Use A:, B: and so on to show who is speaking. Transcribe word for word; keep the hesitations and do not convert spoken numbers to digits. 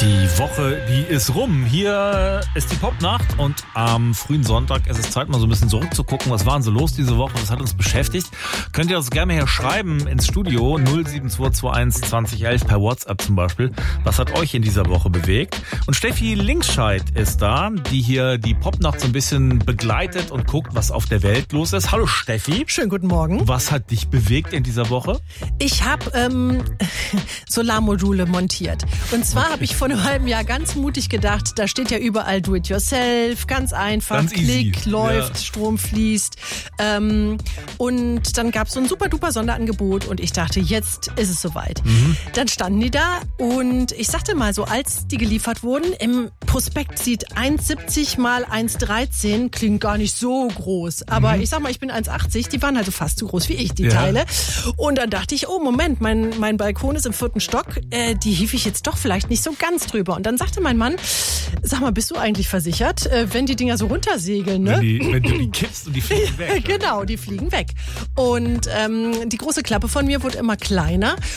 A: Die Woche, die ist rum. Hier ist die Popnacht und am frühen Sonntag ist es Zeit, mal so ein bisschen zurückzugucken. Was war denn so los diese Woche? Was hat uns beschäftigt? Könnt ihr uns gerne hier schreiben ins Studio null sieben zwei zwei eins zwanzig elf per WhatsApp zum Beispiel. Was hat euch in dieser Woche bewegt? Und Steffi Linkscheid ist da, die hier die Popnacht so ein bisschen begleitet und guckt, was auf der Welt los ist. Hallo Steffi.
B: Schönen guten Morgen.
A: Was hat dich bewegt in dieser Woche?
B: Ich habe ähm, Solarmodule montiert. Und zwar okay. habe ich vor einem halben Jahr ganz mutig gedacht, da steht ja überall Do-it-yourself, ganz einfach,
A: ganz
B: Klick,
A: easy.
B: läuft,
A: ja.
B: Strom fließt. Ähm, und dann gab es so ein super duper Sonderangebot und ich dachte, jetzt ist es soweit.
A: Mhm.
B: Dann standen die da und ich sagte mal so, als die geliefert wurden, im Prospekt sieht eins siebzig mal eins dreizehn, klingt gar nicht so groß. Aber mhm. ich sag mal, ich bin eins achtzig, die waren also fast so groß wie ich, die
A: ja.
B: Teile. Und dann dachte ich, oh Moment, mein, mein Balkon ist im vierten Stock, äh, die hief ich jetzt doch vielleicht nicht so ganz drüber. Und dann sagte mein Mann, sag mal, bist du eigentlich versichert, äh, wenn die Dinger so runtersegeln, ne?
A: Wenn, die, wenn du die kippst und die fliegen weg.
B: Genau, die fliegen weg. Und ähm, die große Klappe von mir wurde immer kleiner